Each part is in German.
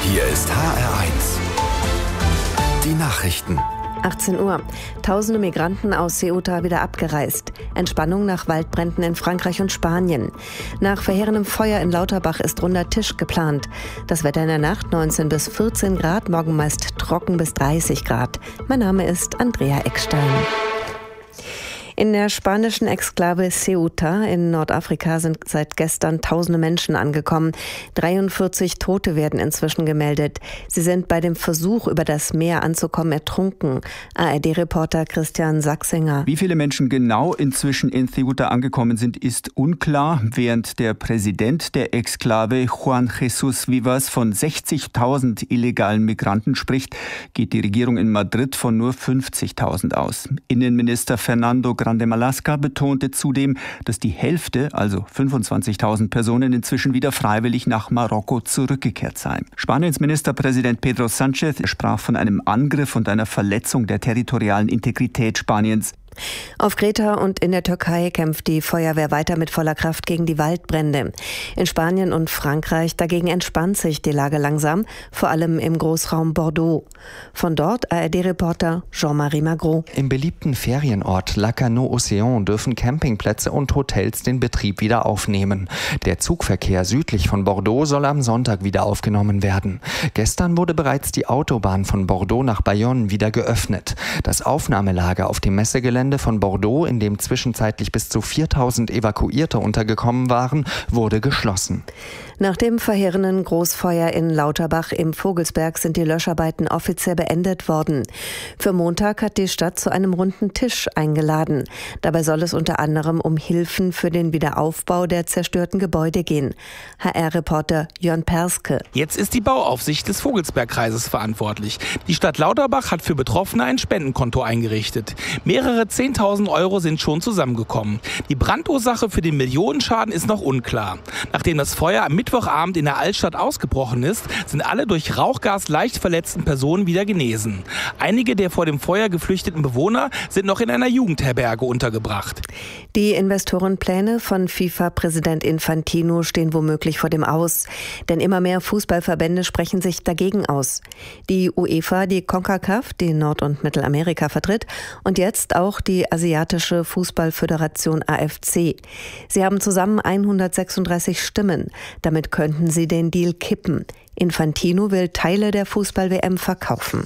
Hier ist HR1. Die Nachrichten. 18 Uhr. Tausende Migranten aus Ceuta wieder abgereist. Entspannung nach Waldbränden in Frankreich und Spanien. Nach verheerendem Feuer in Lauterbach ist runder Tisch geplant. Das Wetter in der Nacht 19 bis 14 Grad, morgen meist trocken bis 30 Grad. Mein Name ist Andrea Eckstein. In der spanischen Exklave Ceuta in Nordafrika sind seit gestern tausende Menschen angekommen. 43 Tote werden inzwischen gemeldet. Sie sind bei dem Versuch, über das Meer anzukommen, ertrunken. ARD-Reporter Christian Sachsinger. Wie viele Menschen genau inzwischen in Ceuta angekommen sind, ist unklar. Während der Präsident der Exklave, Juan Jesús Vivas, von 60.000 illegalen Migranten spricht, geht die Regierung in Madrid von nur 50.000 aus. Innenminister Fernando Grande Marlaska betonte zudem, dass die Hälfte, also 25.000 Personen, inzwischen wieder freiwillig nach Marokko zurückgekehrt seien. Spaniens Ministerpräsident Pedro Sánchez sprach von einem Angriff und einer Verletzung der territorialen Integrität Spaniens. Auf Kreta und in der Türkei kämpft die Feuerwehr weiter mit voller Kraft gegen die Waldbrände. In Spanien und Frankreich dagegen entspannt sich die Lage langsam, vor allem im Großraum Bordeaux. Von dort ARD-Reporter Jean-Marie Magro. Im beliebten Ferienort Lacanau-Océan dürfen Campingplätze und Hotels den Betrieb wieder aufnehmen. Der Zugverkehr südlich von Bordeaux soll am Sonntag wieder aufgenommen werden. Gestern wurde bereits die Autobahn von Bordeaux nach Bayonne wieder geöffnet. Das Aufnahmelager auf dem Messegelände von Bordeaux, in dem zwischenzeitlich bis zu 4.000 Evakuierte untergekommen waren, wurde geschlossen. Nach dem verheerenden Großfeuer in Lauterbach im Vogelsberg sind die Löscharbeiten offiziell beendet worden. Für Montag hat die Stadt zu einem runden Tisch eingeladen. Dabei soll es unter anderem um Hilfen für den Wiederaufbau der zerstörten Gebäude gehen. HR-Reporter Jörn Perske. Jetzt ist die Bauaufsicht des Vogelsbergkreises verantwortlich. Die Stadt Lauterbach hat für Betroffene ein Spendenkonto eingerichtet. Mehrere 10.000 Euro sind schon zusammengekommen. Die Brandursache für den Millionenschaden ist noch unklar. Nachdem das Feuer am Mittwochabend in der Altstadt ausgebrochen ist, sind alle durch Rauchgas leicht verletzten Personen wieder genesen. Einige der vor dem Feuer geflüchteten Bewohner sind noch in einer Jugendherberge untergebracht. Die Investorenpläne von FIFA-Präsident Infantino stehen womöglich vor dem Aus. Denn immer mehr Fußballverbände sprechen sich dagegen aus. Die UEFA, die CONCACAF, die Nord- und Mittelamerika vertritt, und jetzt auch die Asiatische Fußballföderation AFC. Sie haben zusammen 136 Stimmen. Damit könnten sie den Deal kippen. Infantino will Teile der Fußball-WM verkaufen.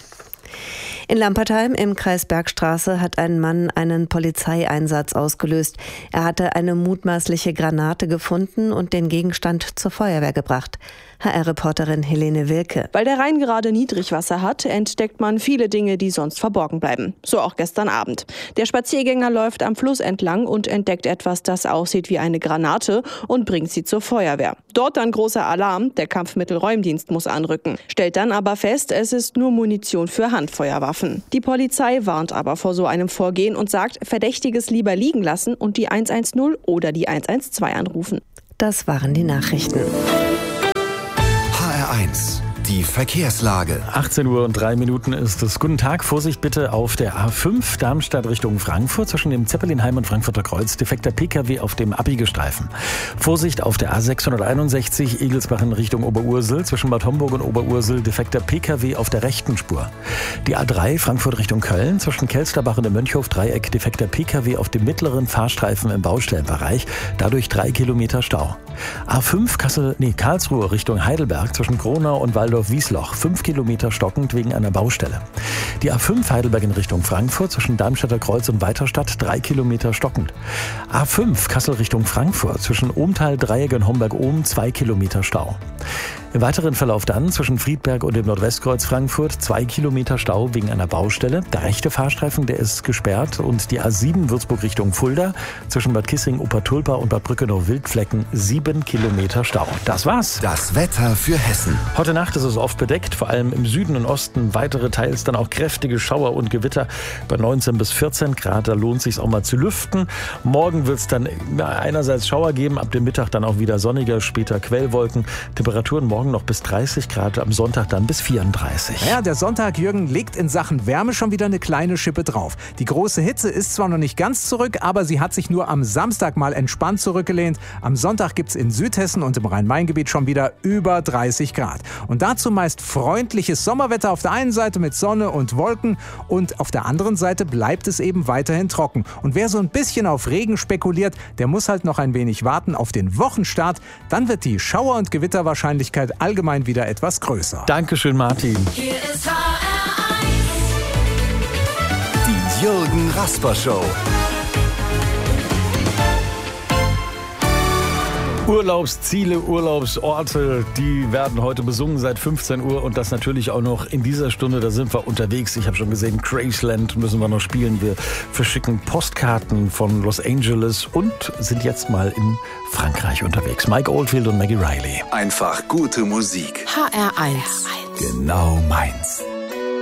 In Lampertheim im Kreis Bergstraße hat ein Mann einen Polizeieinsatz ausgelöst. Er hatte eine mutmaßliche Granate gefunden und den Gegenstand zur Feuerwehr gebracht. HR-Reporterin Helene Wilke. Weil der Rhein gerade Niedrigwasser hat, entdeckt man viele Dinge, die sonst verborgen bleiben. So auch gestern Abend. Der Spaziergänger läuft am Fluss entlang und entdeckt etwas, das aussieht wie eine Granate und bringt sie zur Feuerwehr. Dort dann großer Alarm, der Kampfmittelräumdienst muss anrücken. Stellt dann aber fest, es ist nur Munition für Handfeuerwaffen. Die Polizei warnt aber vor so einem Vorgehen und sagt, Verdächtiges lieber liegen lassen und die 110 oder die 112 anrufen. Das waren die Nachrichten. HR1, die Verkehrslage. 18:03 Uhr ist es. Guten Tag, Vorsicht bitte auf der A5 Darmstadt Richtung Frankfurt zwischen dem Zeppelinheim und Frankfurter Kreuz. Defekter Pkw auf dem Abbiegerstreifen. Vorsicht auf der A661 Egelsbach in Richtung Oberursel zwischen Bad Homburg und Oberursel. Defekter Pkw auf der rechten Spur. Die A3 Frankfurt Richtung Köln zwischen Kelsterbach und dem Mönchhof-Dreieck. Defekter Pkw auf dem mittleren Fahrstreifen im Baustellenbereich. Dadurch 3 Kilometer Stau. A5 Karlsruhe Richtung Heidelberg zwischen Kronau und Waldorf-Wiesloch. 5 Kilometer stockend wegen einer Baustelle. Die A5 Heidelberg in Richtung Frankfurt zwischen Darmstädter Kreuz und Weiterstadt 3 Kilometer stockend. A5 Kassel Richtung Frankfurt zwischen Ohmtal-Dreieck und Homberg-Ohm 2 Kilometer Stau. Im weiteren Verlauf dann zwischen Friedberg und dem Nordwestkreuz Frankfurt 2 Kilometer Stau wegen einer Baustelle. Der rechte Fahrstreifen, der ist gesperrt, und die A7 Würzburg Richtung Fulda zwischen Bad Kissing, Obertulpa und Bad Brückenau-Wildflecken 7 Kilometer Stau. Das war's. Das Wetter für Hessen. Heute Nacht ist es oft bedeckt, vor allem im Süden und Osten. Weitere teils dann auch kräftige Schauer und Gewitter bei 19 bis 14 Grad. Da lohnt es sich auch mal zu lüften. Morgen wird es dann einerseits Schauer geben, ab dem Mittag dann auch wieder sonniger, später Quellwolken. Temperaturen morgen morgen noch bis 30 Grad, am Sonntag dann bis 34. Ja, der Sonntag, Jürgen, legt in Sachen Wärme schon wieder eine kleine Schippe drauf. Die große Hitze ist zwar noch nicht ganz zurück, aber sie hat sich nur am Samstag mal entspannt zurückgelehnt. Am Sonntag gibt's in Südhessen und im Rhein-Main-Gebiet schon wieder über 30 Grad. Und dazu meist freundliches Sommerwetter auf der einen Seite mit Sonne und Wolken und auf der anderen Seite bleibt es eben weiterhin trocken. Und wer so ein bisschen auf Regen spekuliert, der muss halt noch ein wenig warten auf den Wochenstart. Dann wird die Schauer- und Gewitterwahrscheinlichkeit allgemein wieder etwas größer. Dankeschön, Martin. Hier ist HR1. Die Jürgen Rasper Show. Urlaubsziele, Urlaubsorte, die werden heute besungen seit 15 Uhr und das natürlich auch noch in dieser Stunde, da sind wir unterwegs. Ich habe schon gesehen, Graceland müssen wir noch spielen. Wir verschicken Postkarten von Los Angeles und sind jetzt mal in Frankreich unterwegs. Mike Oldfield und Maggie Riley. Einfach gute Musik. HR1. Genau meins.